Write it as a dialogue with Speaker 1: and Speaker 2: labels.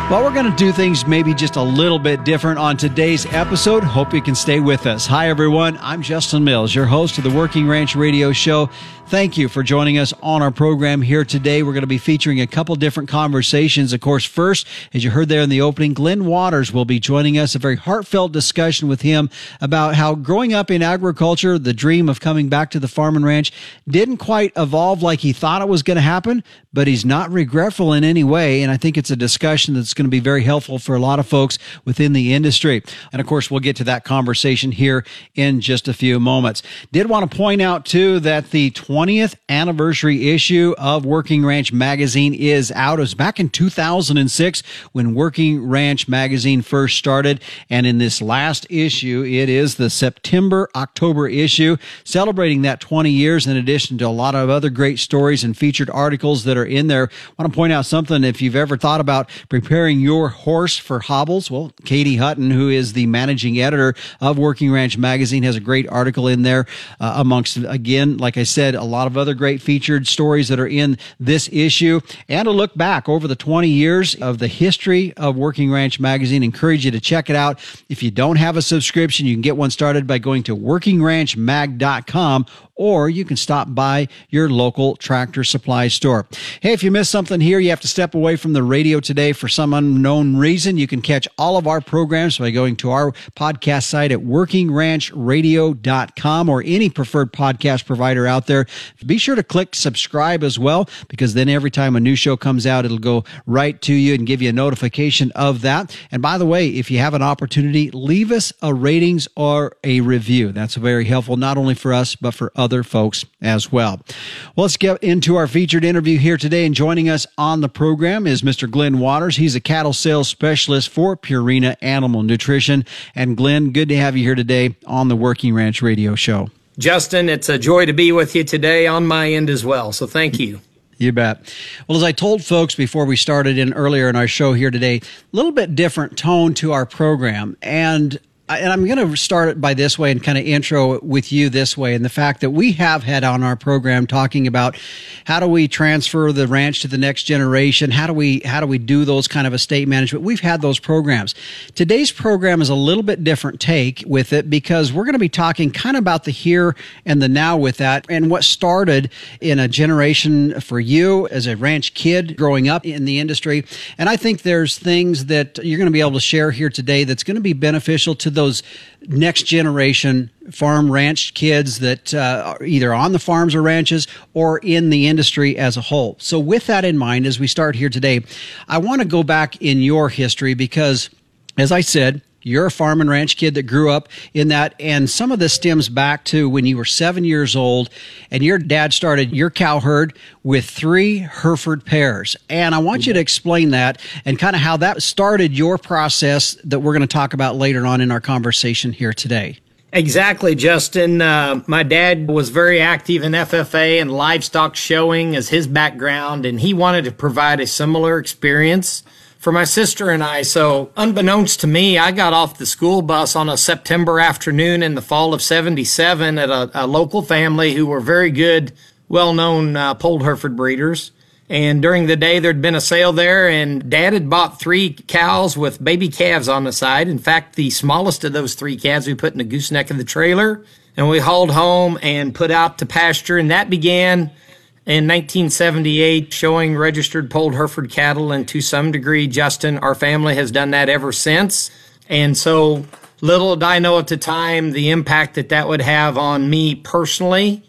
Speaker 1: Well, we're going to do things maybe just a little bit different on today's episode. Hope you can stay with us. Hi, everyone. I'm Justin Mills, your host of the Working Ranch Radio Show. Thank you for joining us on our program here today. We're going to be featuring a couple different conversations. Of course, first, as you heard there in the opening, Glenn Waters will be joining us, a very heartfelt discussion with him about how growing up in agriculture, the dream of coming back to the farm and ranch didn't quite evolve like he thought it was going to happen, but he's not regretful in any way. And I think it's a discussion that's going to be very helpful for a lot of folks within the industry. And of course, we'll get to that conversation here in just a few moments. Did want to point out too that the 20th anniversary issue of Working Ranch Magazine is out. It was back in 2006 when Working Ranch Magazine first started. And in this last issue, it is the September-October issue, celebrating that 20 years in addition to a lot of other great stories and featured articles that are in there. I want to point out something. If you've ever thought about preparing your horse for hobbles, well, Katie Hutton, who is the managing editor of Working Ranch Magazine, has a great article in there amongst, again, like I said, a lot of other great featured stories that are in this issue, and a look back over the 20 years of the history of Working Ranch Magazine. Encourage you to check it out. If you don't have a subscription, you can get one started by going to workingranchmag.com, or you can stop by your local Tractor Supply store. Hey, if you missed something here, you have to step away from the radio today for some unknown reason, you can catch all of our programs by going to our podcast site at workingranchradio.com or any preferred podcast provider out there. Be sure to click subscribe as well, because then every time a new show comes out, it'll go right to you and give you a notification of that. And by the way, if you have an opportunity, leave us a ratings or a review. That's very helpful, not only for us, but for other folks as well. Well, let's get into our featured interview here today. And joining us on the program is Mr. Glenn Waters. He's a cattle sales specialist for Purina Animal Nutrition. And Glenn, good to have you here today on the Working Ranch Radio Show.
Speaker 2: Justin, it's a joy to be with you today on my end as well. So thank you.
Speaker 1: You bet. Well, as I told folks before we started in earlier in our show here today, a little bit different tone to our program. And I'm going to start it by this way and kind of intro with you this way. And the fact that we have had on our program talking about how do we transfer the ranch to the next generation? How do we do those kind of estate management? We've had those programs. Today's program is a little bit different take with it, because we're going to be talking kind of about the here and the now with that, and what started in a generation for you as a ranch kid growing up in the industry. And I think there's things that you're going to be able to share here today that's going to be beneficial to those next generation farm ranch kids that are either on the farms or ranches or in the industry as a whole. So with that in mind, as we start here today, I want to go back in your history because, as I said, you're a farm and ranch kid that grew up in that, and some of this stems back to when you were 7 years old and your dad started your cow herd with 3 Hereford pairs. And I want you to explain that and kind of how that started your process that we're going to talk about later on in our conversation here today.
Speaker 2: Exactly, Justin. My dad was very active in FFA and livestock showing as his background, and he wanted to provide a similar experience for my sister and I. So unbeknownst to me, I got off the school bus on a September afternoon in the fall of 77 at a local family who were very good, well-known polled Hereford breeders. And during the day, there'd been a sale there, and Dad had bought 3 cows with baby calves on the side. In fact, the smallest of those 3 calves we put in the gooseneck of the trailer, and we hauled home and put out to pasture, and that began in 1978, showing registered polled Hereford cattle, and to some degree, Justin, our family has done that ever since. And so little did I know at the time the impact that would have on me personally